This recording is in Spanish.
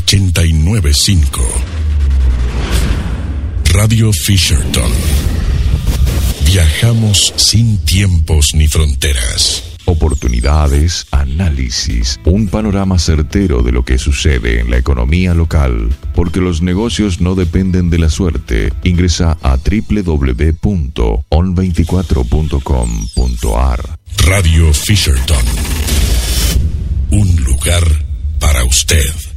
89.5. Radio Fisherton. Viajamos sin tiempos ni fronteras. Oportunidades, análisis, un panorama certero de lo que sucede en la economía local, porque los negocios no dependen de la suerte. Ingresa a www.on24.com.ar. Radio Fisherton. Un lugar para usted.